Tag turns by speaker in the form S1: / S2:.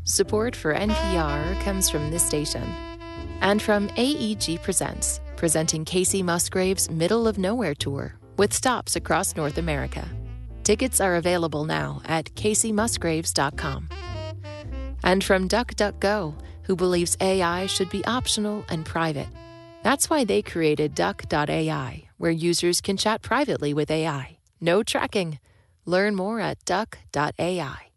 S1: Support for NPR comes from this station and from AEG Presents, presenting Kacey Musgraves' Middle of Nowhere Tour with stops across North America. Tickets are available now at kaceymusgraves.com. And from DuckDuckGo, who believes AI should be optional and private. That's why they created Duck.ai, where users can chat privately with AI. No tracking. Learn more at Duck.ai.